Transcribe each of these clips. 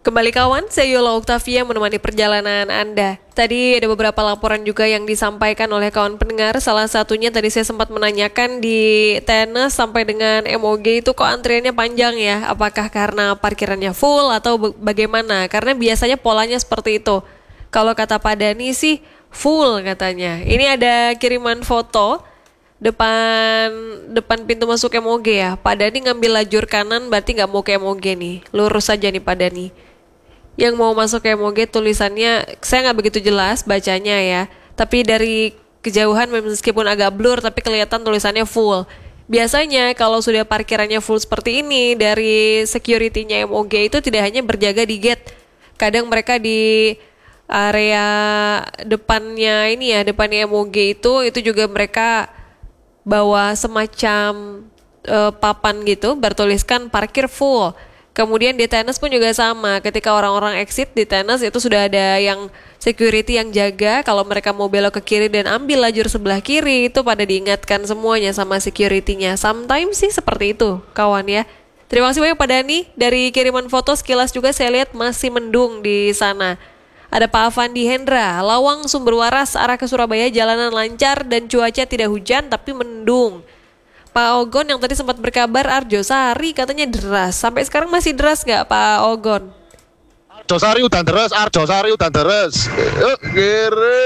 Kembali kawan, saya Yola Oktavia menemani perjalanan Anda. Tadi ada beberapa laporan juga yang disampaikan oleh kawan pendengar. Salah satunya tadi saya sempat menanyakan di tenis sampai dengan MOG itu kok antriannya panjang ya? Apakah karena parkirannya full atau bagaimana? Karena biasanya polanya seperti itu. Kalau kata Pak Dani sih full katanya. Ini ada kiriman foto depan pintu masuk MOG ya. Pak Dani ngambil lajur kanan berarti nggak mau ke MOG nih. Lurus saja nih Pak Dani. Yang mau masuk ke MOG tulisannya saya nggak begitu jelas bacanya ya, tapi dari kejauhan meskipun agak blur tapi kelihatan tulisannya full. Biasanya kalau sudah parkirannya full seperti ini, dari security-nya MOG itu tidak hanya berjaga di gate, kadang mereka di area depannya ini ya, depannya MOG itu juga mereka bawa semacam papan gitu bertuliskan parkir full. Kemudian di tenis pun juga sama, ketika orang-orang exit di tenis itu sudah ada yang security yang jaga, kalau mereka mau belok ke kiri dan ambil lajur sebelah kiri itu pada diingatkan semuanya sama security-nya. Sometimes sih seperti itu kawan ya. Terima kasih banyak Pak Dani, dari kiriman foto sekilas juga saya lihat masih mendung di sana. Ada Pak Avandi Hendra, Lawang Sumber Waras arah ke Surabaya jalanan lancar dan cuaca tidak hujan tapi mendung. Pak Ogon yang tadi sempat berkabar Arjosari katanya deras. Sampai sekarang masih deras nggak Pak Ogon? Arjosari udah deres. Kiri.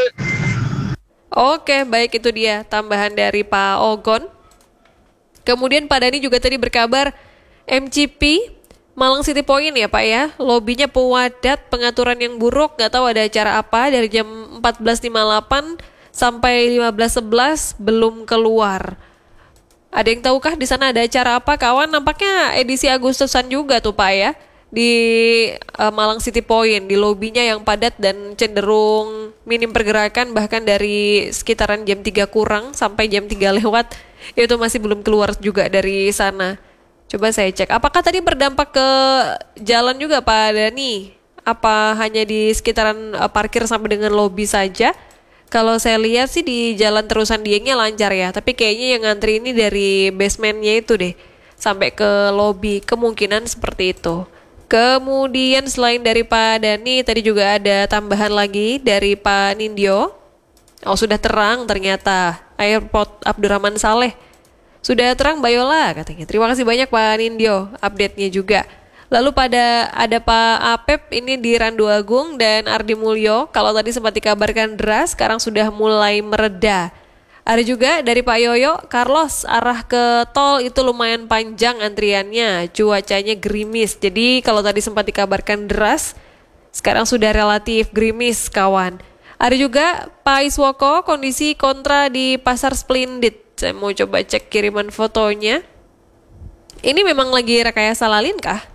Oke, baik itu dia tambahan dari Pak Ogon. Kemudian Pak Dani juga tadi berkabar MCP Malang City Point ya Pak ya. Lobinya pewadat, pengaturan yang buruk, nggak tahu ada acara apa dari jam 14.58 sampai 15.11 belum keluar. Ada yang tahukah di sana ada acara apa kawan? Nampaknya edisi Agustusan juga tuh Pak ya. Di Malang City Point, di lobinya yang padat dan cenderung minim pergerakan, bahkan dari sekitaran jam 3 kurang sampai jam 3 lewat itu masih belum keluar juga dari sana. Coba saya cek. Apakah tadi berdampak ke jalan juga Pak Dani? Apa hanya di sekitaran parkir sampai dengan lobi saja? Kalau saya lihat sih di jalan terusan Diengnya lancar ya, tapi kayaknya yang ngantri ini dari basementnya itu deh, sampai ke lobi, kemungkinan seperti itu. Kemudian selain dari Pak Dani, tadi juga ada tambahan lagi dari Pak Nindyo. Oh sudah terang ternyata, Airport Abdurrahman Saleh. Sudah terang Bayola katanya, terima kasih banyak Pak Nindyo, update-nya juga. Lalu ada Pak Apep ini di Randu Agung dan Ardi Mulyo. Kalau tadi sempat dikabarkan deras, sekarang sudah mulai mereda. Ada juga dari Pak Yoyo, Carlos arah ke tol itu lumayan panjang antriannya, cuacanya gerimis. Jadi kalau tadi sempat dikabarkan deras, sekarang sudah relatif gerimis kawan. Ada juga Pak Iswoko, kondisi kontra di Pasar Splendid. Saya mau coba cek kiriman fotonya. Ini memang lagi rekayasa lalin kah?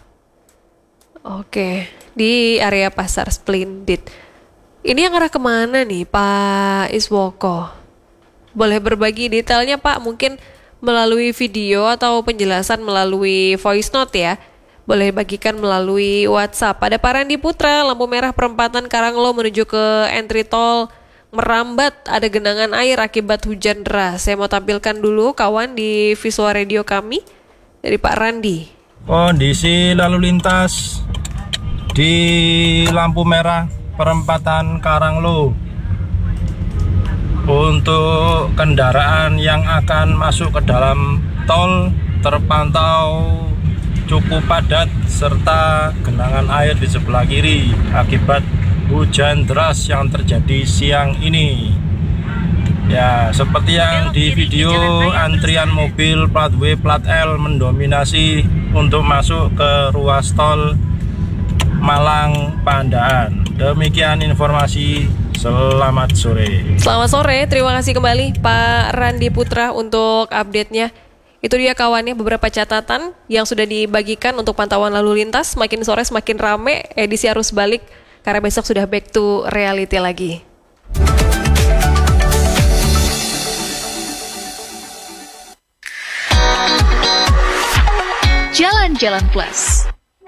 Oke, di area Pasar Splendid. Ini yang arah kemana nih Pak Iswoko? Boleh berbagi detailnya Pak, mungkin melalui video atau penjelasan melalui voice note ya. Boleh bagikan melalui WhatsApp. Ada Pak Randi Putra, lampu merah perempatan Karanglo menuju ke entry tol merambat, ada genangan air akibat hujan deras. Saya mau tampilkan dulu kawan di visual radio kami dari Pak Randi. Kondisi lalu lintas di lampu merah perempatan Karanglo untuk kendaraan yang akan masuk ke dalam tol terpantau cukup padat serta genangan air di sebelah kiri akibat hujan deras yang terjadi siang ini. Ya, seperti yang di video, antrian mobil plat W, plat L mendominasi untuk masuk ke ruas tol Malang Pandaan. Demikian informasi, selamat sore. Selamat sore, terima kasih kembali Pak Randi Putra untuk update-nya. Itu dia kawannya beberapa catatan yang sudah dibagikan untuk pantauan lalu lintas. Semakin sore semakin rame, edisi arus balik, karena besok sudah back to reality lagi. Jalan-Jalan Plus.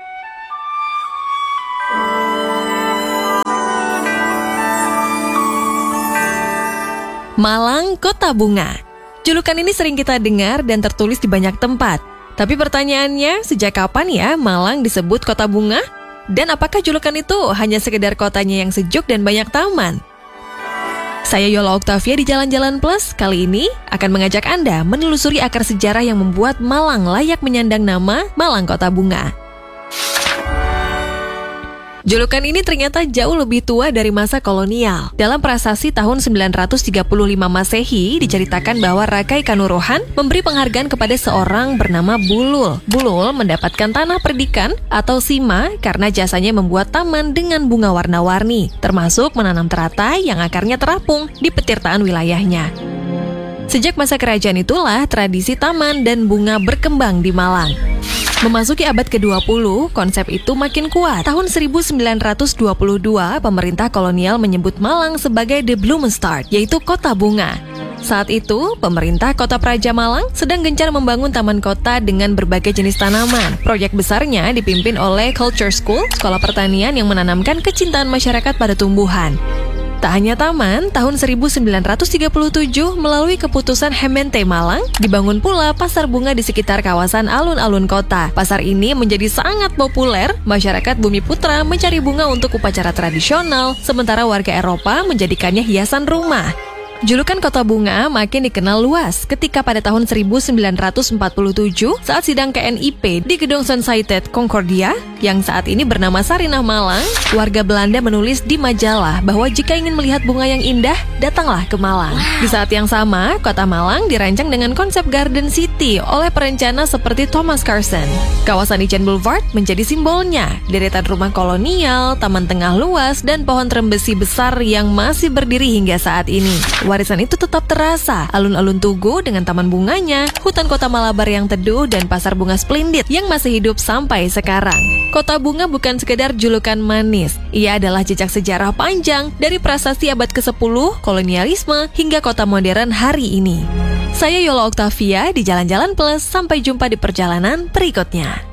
Malang Kota Bunga. Julukan ini sering kita dengar dan tertulis di banyak tempat. Tapi pertanyaannya, sejak kapan ya Malang disebut Kota Bunga? Dan apakah julukan itu hanya sekedar kotanya yang sejuk dan banyak taman? Saya Yola Octavia di Jalan-Jalan Plus kali ini akan mengajak Anda menelusuri akar sejarah yang membuat Malang layak menyandang nama Malang Kota Bunga. Julukan ini ternyata jauh lebih tua dari masa kolonial. Dalam prasasti tahun 935 Masehi, diceritakan bahwa Rakai Kanurohan memberi penghargaan kepada seorang bernama Bulul. Bulul mendapatkan tanah perdikan atau sima karena jasanya membuat taman dengan bunga warna-warni, termasuk menanam teratai yang akarnya terapung di petirtaan wilayahnya. Sejak masa kerajaan itulah tradisi taman dan bunga berkembang di Malang. Memasuki abad ke-20, konsep itu makin kuat. Tahun 1922, pemerintah kolonial menyebut Malang sebagai The Blumenstad, yaitu kota bunga. Saat itu, pemerintah Kota Praja Malang sedang gencar membangun taman kota dengan berbagai jenis tanaman. Proyek besarnya dipimpin oleh Culture School, sekolah pertanian yang menanamkan kecintaan masyarakat pada tumbuhan. Tak hanya taman, tahun 1937 melalui keputusan Hemente Malang, dibangun pula pasar bunga di sekitar kawasan alun-alun kota. Pasar ini menjadi sangat populer, masyarakat Bumi Putra mencari bunga untuk upacara tradisional, sementara warga Eropa menjadikannya hiasan rumah. Julukan Kota Bunga makin dikenal luas ketika pada tahun 1947 saat sidang KNIP di Gedung Sociëteit Concordia yang saat ini bernama Sarinah Malang, warga Belanda menulis di majalah bahwa jika ingin melihat bunga yang indah, datanglah ke Malang. Di saat yang sama, Kota Malang dirancang dengan konsep Garden City oleh perencana seperti Thomas Carson. Kawasan Ijen Boulevard menjadi simbolnya, deretan rumah kolonial, taman tengah luas, dan pohon trembesi besar yang masih berdiri hingga saat ini. Warisan itu tetap terasa, alun-alun Tugu dengan taman bunganya, hutan kota Malabar yang teduh, dan pasar bunga Splendid yang masih hidup sampai sekarang. Kota Bunga bukan sekedar julukan manis, ia adalah jejak sejarah panjang dari prasasti abad ke-10, kolonialisme, hingga kota modern hari ini. Saya Yola Octavia di Jalan-Jalan Plus, sampai jumpa di perjalanan berikutnya.